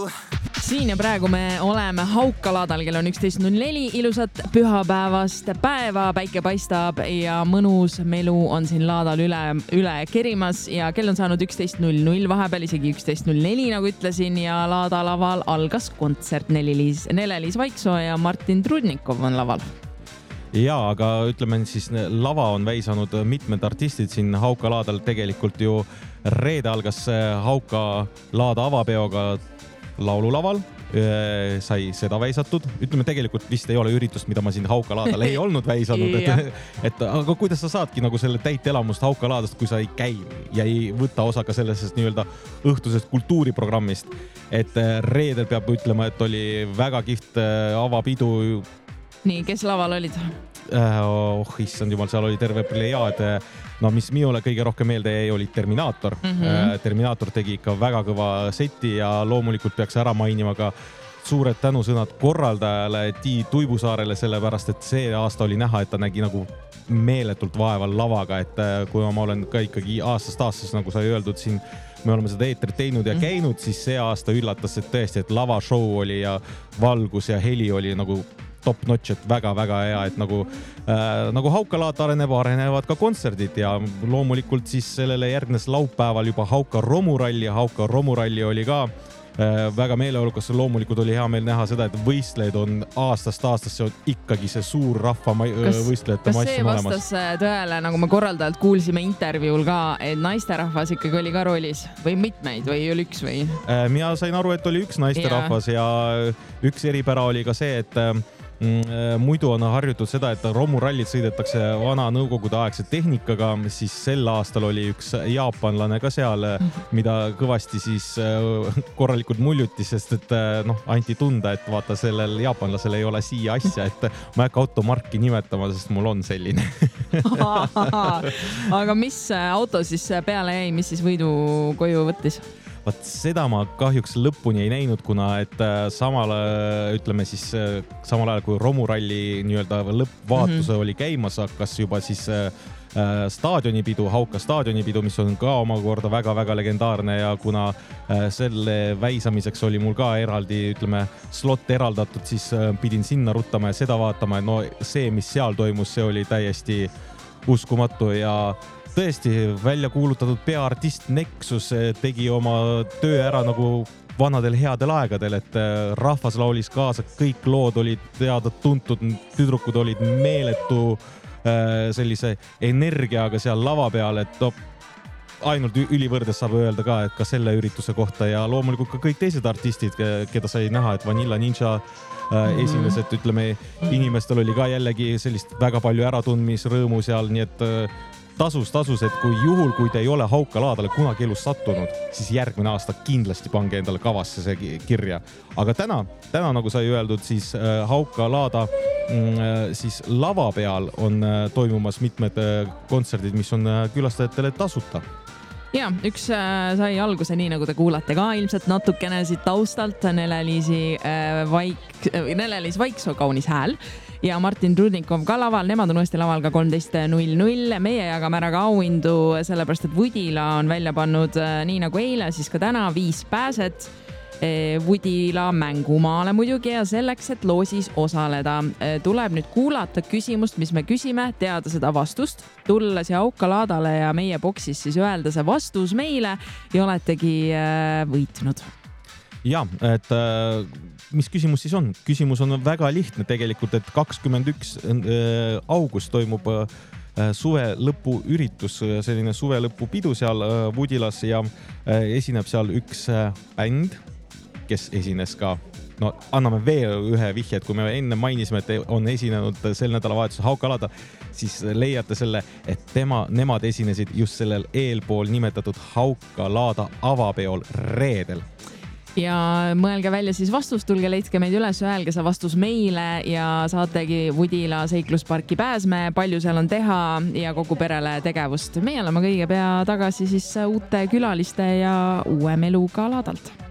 Siin ja praegu me oleme Haukalaadal, kell on 11.04, ilusat pühapäevast päeva, päike paistab ja mõnus melu on siin laadal üle kerimas ja kell on saanud 11.00, vahepeal isegi 11.04, nagu ütlesin, ja laada laval algas kontsert. Nele-Liis Vaiksoo ja Martin Trudnikov on laval. Ja, aga ütleme siis, lava on väisanud mitmed artistid siin Haukalaadal. Tegelikult ju reede algas Haukalaada avapeoga laululaval, sai seda väisatud. Ütleme, tegelikult vist ei ole üritust, mida ma siin Haukalaadal ei olnud väisanud. Aga kuidas sa saadki nagu selle täit elamust Haukalaadast, kui sa ei käi ja ei võta osa ka sellest nii-öelda õhtusest kultuuriprogrammist? Et reedel peab ütlema, et oli väga kiht avapidu. Nii, kes laval olid? Issand jumal, seal oli terve plejaad. No mis minule kõige rohkem meelde jäi, oli Terminaator. Terminaator tegi ikka väga kõva seti ja loomulikult peaks ära mainima ka suured tänusõnad korraldajale Tiit Tuibusaarele, sellepärast, et see aasta oli näha, et ta nägi nagu meeletult vaeval lavaga, et kui ma olen ka ikkagi aastast aastas, nagu sai öeldud siin, me oleme seda eetrit teinud ja käinud, siis see aasta üllatas, et tõesti, et lavashow oli ja valgus ja heli oli nagu top notch, et väga-väga hea, et nagu Haukalaat arenevad ka kontserdid ja loomulikult siis sellele järgnes laupäeval juba Hauka Romuralli ja Hauka Romuralli oli ka väga meeleolukas. Loomulikult oli hea meel näha seda, et võistleid on aastast aastasse on ikkagi see suur rahva võistlejate mass olemas. Kas see vastas tõele, nagu me korraldajalt kuulsime intervjuul ka, et naisterahvas ikkagi oli ka rollis või mitmeid või oli üks või? Mina sain aru, et oli üks naisterahvas ja üks eripära oli ka see, et muidu on harjutud seda, et romurallit sõidetakse vana nõukogude aegse tehnikaga, siis sel aastal oli üks jaapanlane ka seal, mida kõvasti siis korralikult muljuti, sest et anti tunda, et vaata, sellel jaapanlasel ei ole siia asja, et ma ei hakka automarki nimetama, sest mul on selline. Aga mis auto siis peale jäi, mis siis võidu koju võttis? Vaat seda ma kahjuks lõpuni ei näinud, kuna et samal ajal kui Romuralli nii-öelda lõppvaatuse oli käimas, hakkas juba siis staadionipidu, Hauka staadionipidu, mis on ka omakorda väga-väga legendaarne ja kuna selle väisamiseks oli mul ka eraldi, slot eraldatud, siis pidin sinna ruttama ja seda vaatama. No see, mis seal toimus, see oli täiesti uskumatu ja tõesti välja kuulutatud peaartist Nexus tegi oma töö ära nagu vanadel headel aegadel, et rahvas laulis kaasa, kõik lood olid teada-tuntud, tüdrukud olid meeletu sellise energiaga seal lava peal, et ainult ülivõrdes saab öelda ka, et ka selle ürituse kohta ja loomulikult ka kõik teised artistid, keda sai näha, et Vanilla Ninja esines, et inimestel oli ka jällegi sellist väga palju äratundmisrõõmu seal, nii et tasus, et kui te ei ole Haukalaadale kunagi elus sattunud, siis järgmine aasta kindlasti pange endale kavasse see kirja. Aga täna, nagu sai öeldud, siis Haukalaada siis lava peal on toimumas mitmed kontserdid, mis on külastajatele tasuta. Ja, üks sai alguse nii, nagu te kuulate ka ilmselt natukene siit taustalt, Nele-Liis Vaiksoo kaunis hääl ja Martin Trudnikov ka laval, nemad on uuesti laval ka 13.00. Meie jagame ära ka auhindu, sellepärast et Vudila on välja pannud nii nagu eile, siis ka täna 5 pääset Vudila mängumaale muidugi ja selleks, et loosis osaleda, tuleb nüüd kuulata küsimust, mis me küsime, teada seda vastust, tulla siia Haukalaadale ja meie boksis siis öelda see vastus meile ja oletegi võitnud. Ja, et mis küsimus siis on? Küsimus on väga lihtne tegelikult, et 21. august toimub suve lõpu üritus, selline suve lõpu pidu seal Vudilas ja esineb seal üks bänd, kes esines ka, anname veel ühe vihje, et kui me enne mainisime, et on esinenud sel nädalavahetusel Haukalaada, siis leiate selle, et nemad esinesid just sellel eelpool nimetatud Haukalaada avapeol reedel. Ja mõelge välja siis vastust, tulge leidke meid üles, öelge see vastus meile ja saategi Vudila seiklusparki pääsme, palju seal on teha ja kogu perele tegevust. Meie oleme kõige pea tagasi siis uute külaliste ja uue meluga laadalt.